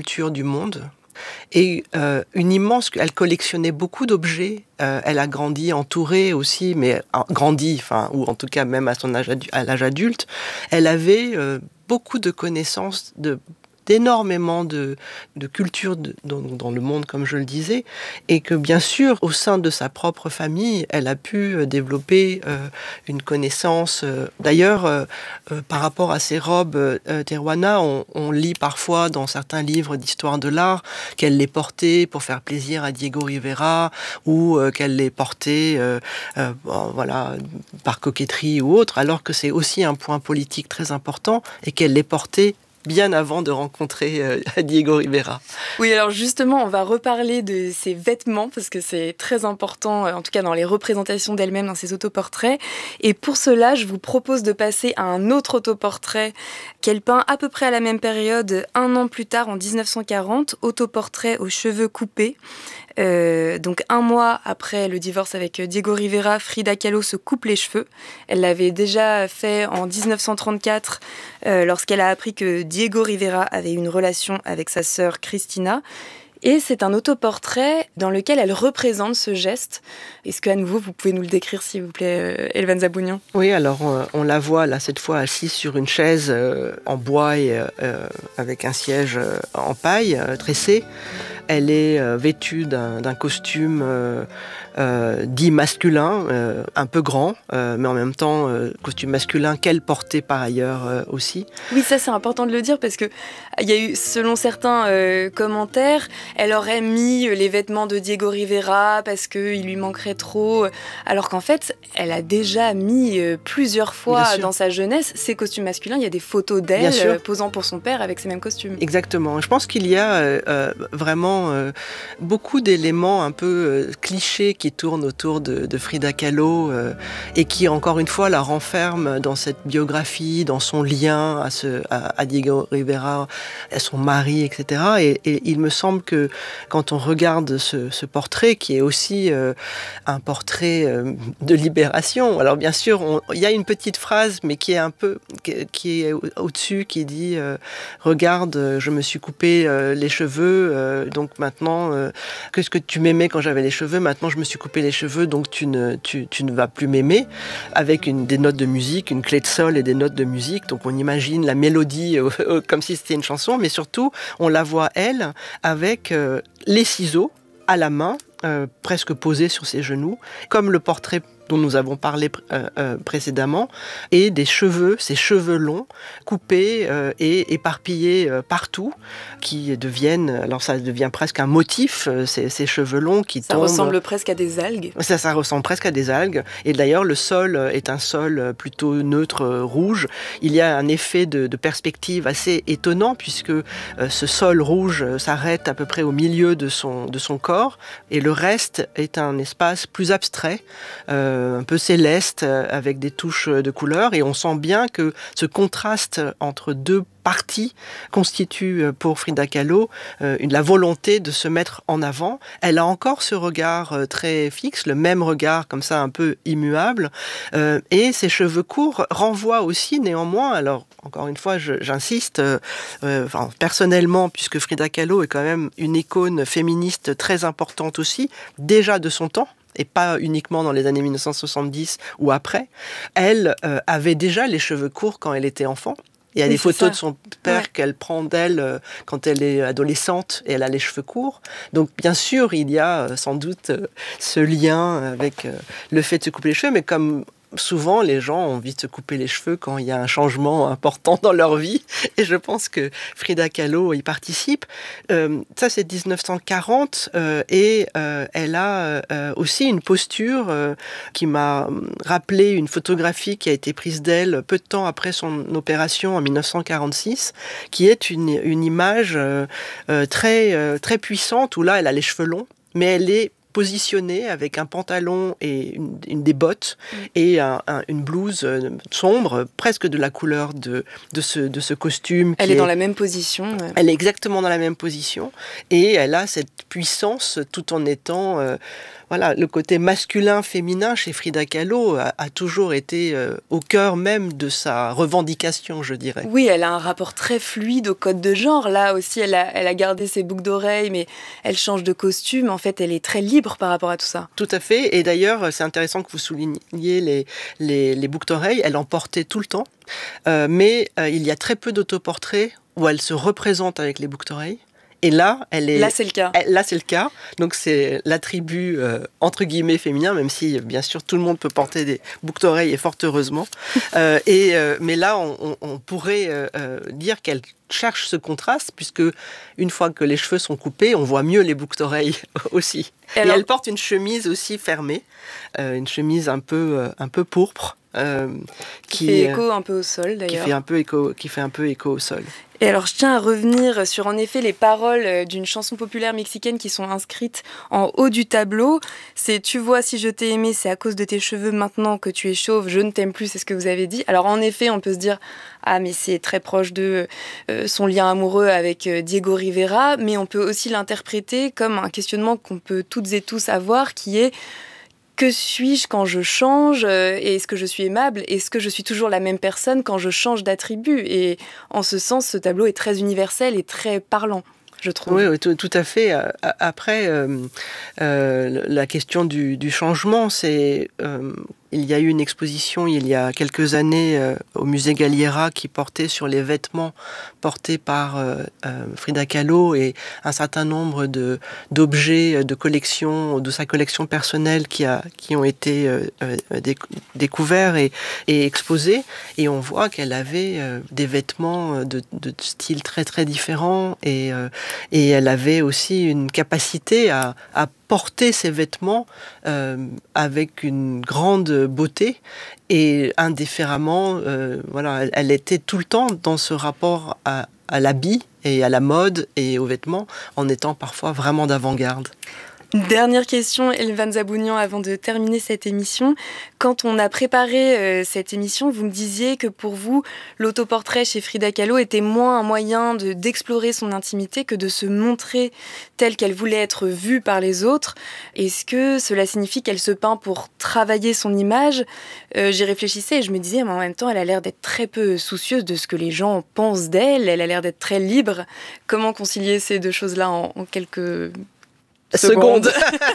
culture du monde. Et elle collectionnait beaucoup d'objets. Elle a grandi entourée aussi, mais ou en tout cas même à à l'âge adulte. Elle avait beaucoup de connaissances d'énormément de cultures dans le monde, comme je le disais, et que bien sûr, au sein de sa propre famille, elle a pu développer une connaissance. D'ailleurs, par rapport à ses robes Teruana, on lit parfois dans certains livres d'histoire de l'art qu'elle les portait pour faire plaisir à Diego Rivera, ou qu'elle les portait par coquetterie ou autre, alors que c'est aussi un point politique très important, et qu'elle les portait bien avant de rencontrer Diego Rivera. Oui, alors justement, on va reparler de ses vêtements, parce que c'est très important, en tout cas dans les représentations d'elle-même, dans ses autoportraits. Et pour cela, je vous propose de passer à un autre autoportrait qu'elle peint à peu près à la même période, un an plus tard, en 1940, autoportrait aux cheveux coupés. Donc un mois après le divorce avec Diego Rivera, Frida Kahlo se coupe les cheveux. Elle l'avait déjà fait en 1934 lorsqu'elle a appris que Diego Rivera avait une relation avec sa sœur Cristina. Et c'est un autoportrait dans lequel elle représente ce geste. Est-ce qu'à nouveau, vous pouvez nous le décrire, s'il vous plaît, Elvan Zabounian ? Oui, alors on la voit là cette fois assise sur une chaise en bois et avec un siège en paille tressé. Elle est vêtue d'un costume dit masculin, un peu grand, mais en même temps costume masculin qu'elle portait par ailleurs aussi. Oui, ça c'est important de le dire parce que il y a eu, selon certains commentaires, elle aurait mis les vêtements de Diego Rivera parce qu'il lui manquerait trop, alors qu'en fait, elle a déjà mis plusieurs fois dans sa jeunesse ces costumes masculins. Il y a des photos d'elle posant pour son père avec ces mêmes costumes. Exactement. Je pense qu'il y a vraiment beaucoup d'éléments un peu clichés qui tournent autour de Frida Kahlo et qui, encore une fois, la renferment dans cette biographie, dans son lien à Diego Rivera, à son mari, etc. Et il me semble que quand on regarde ce portrait, qui est aussi un portrait de libération, alors bien sûr, il y a une petite phrase, mais qui est au-dessus, qui dit regarde, je me suis coupé les cheveux, donc maintenant, qu'est-ce que tu m'aimais quand j'avais les cheveux, maintenant je me suis coupé les cheveux, donc tu ne vas plus m'aimer, avec des notes de musique, une clé de sol et des notes de musique, donc on imagine la mélodie comme si c'était une chanson, mais surtout on la voit elle avec les ciseaux à la main, presque posés sur ses genoux, comme le portrait dont nous avons parlé précédemment, et ses cheveux longs, coupés et éparpillés partout, qui deviennent, alors ça devient presque un motif, ces cheveux longs qui tombent. Ça ressemble presque à des algues. Ça ressemble presque à des algues, et d'ailleurs le sol est un sol plutôt neutre, rouge. Il y a un effet de perspective assez étonnant, puisque ce sol rouge s'arrête à peu près au milieu de son corps, et le reste est un espace plus abstrait, un peu céleste, avec des touches de couleurs, et on sent bien que ce contraste entre deux partie constitue pour Frida Kahlo la volonté de se mettre en avant. Elle a encore ce regard très fixe, le même regard comme ça un peu immuable, et ses cheveux courts renvoient aussi néanmoins, alors encore une fois j'insiste, personnellement, puisque Frida Kahlo est quand même une icône féministe très importante aussi, déjà de son temps, et pas uniquement dans les années 1970 ou après, elle avait déjà les cheveux courts quand elle était enfant. Il y a des photos de son père qu'elle prend d'elle quand elle est adolescente et elle a les cheveux courts. Donc bien sûr, il y a sans doute ce lien avec le fait de se couper les cheveux, mais comme souvent, les gens ont envie de se couper les cheveux quand il y a un changement important dans leur vie. Et je pense que Frida Kahlo y participe. Ça, c'est 1940. Et elle a aussi une posture qui m'a rappelé une photographie qui a été prise d'elle peu de temps après son opération en 1946, qui est une image très, très puissante, où là, elle a les cheveux longs, mais elle est positionnée avec un pantalon et des bottes et une blouse sombre, presque de la couleur de ce costume. Elle est dans la même position. Elle est exactement dans la même position et elle a cette puissance tout en étant... Voilà, le côté masculin-féminin chez Frida Kahlo a toujours été au cœur même de sa revendication, je dirais. Oui, elle a un rapport très fluide au code de genre. Là aussi, elle a gardé ses boucles d'oreilles, mais elle change de costume. En fait, elle est très libre par rapport à tout ça. Tout à fait. Et d'ailleurs, c'est intéressant que vous souligniez les boucles d'oreilles. Elle en portait tout le temps. Mais il y a très peu d'autoportraits où elle se représente avec les boucles d'oreilles. Et là, là, c'est le cas. Là, c'est le cas. Donc, c'est l'attribut, entre guillemets, féminin, même si, bien sûr, tout le monde peut porter des boucles d'oreilles, et fort heureusement. Mais là, on pourrait dire qu'elle cherche ce contraste, puisque une fois que les cheveux sont coupés, on voit mieux les boucles d'oreilles aussi. Et elle porte une chemise aussi fermée, une chemise un peu pourpre. Qui fait écho un peu au sol, d'ailleurs. Qui fait un peu écho au sol. Et alors, je tiens à revenir sur, en effet, les paroles d'une chanson populaire mexicaine qui sont inscrites en haut du tableau. C'est « Tu vois, si je t'ai aimé, c'est à cause de tes cheveux. Maintenant que tu es chauve, je ne t'aime plus. » C'est ce que vous avez dit. Alors, en effet, on peut se dire « Ah, mais c'est très proche de son lien amoureux avec Diego Rivera. » Mais on peut aussi l'interpréter comme un questionnement qu'on peut toutes et tous avoir, qui est « Que suis-je quand je change ? Est-ce que je suis aimable ? Est-ce que je suis toujours la même personne quand je change d'attribut ?» Et en ce sens, ce tableau est très universel et très parlant, je trouve. Oui, tout à fait. Après, la question du changement, c'est... il y a eu une exposition il y a quelques années au musée Galliera qui portait sur les vêtements portés par Frida Kahlo et un certain nombre d'objets de collection, de sa collection personnelle qui ont été découverts et exposés. Et on voit qu'elle avait des vêtements de style très très différents et elle avait aussi une capacité à porter ses vêtements avec une grande beauté et indifféremment, voilà, elle était tout le temps dans ce rapport à l'habit et à la mode et aux vêtements, en étant parfois vraiment d'avant-garde. Une dernière question, Elvan Zabounian, avant de terminer cette émission. Quand on a préparé cette émission, vous me disiez que pour vous, l'autoportrait chez Frida Kahlo était moins un moyen d'explorer son intimité que de se montrer telle qu'elle voulait être vue par les autres. Est-ce que cela signifie qu'elle se peint pour travailler son image ? J'y réfléchissais et je me disais, mais en même temps, elle a l'air d'être très peu soucieuse de ce que les gens pensent d'elle. Elle a l'air d'être très libre. Comment concilier ces deux choses-là en quelques... seconde.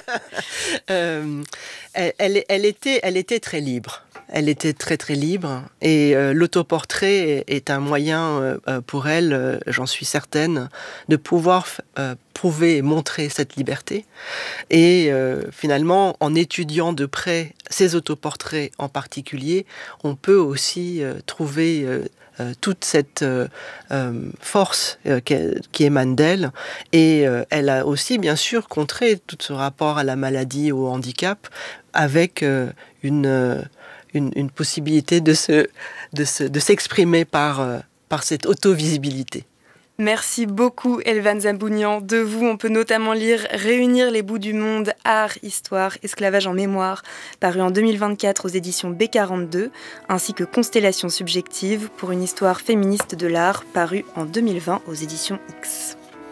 Elle était très libre. Elle était très très libre et l'autoportrait est un moyen pour elle, j'en suis certaine, de pouvoir prouver et montrer cette liberté. Et finalement, en étudiant de près ses autoportraits en particulier, on peut aussi trouver toute cette force qui émane d'elle. Et elle a aussi, bien sûr, contré tout ce rapport à la maladie, au handicap, avec une possibilité de s'exprimer par cette auto-visibilité. Merci beaucoup, Elvan Zabounian. De vous, on peut notamment lire « Réunir les bouts du monde, art, histoire, esclavage en mémoire », paru en 2024 aux éditions B42, ainsi que « Constellation subjective pour une histoire féministe de l'art », paru en 2020 aux éditions X.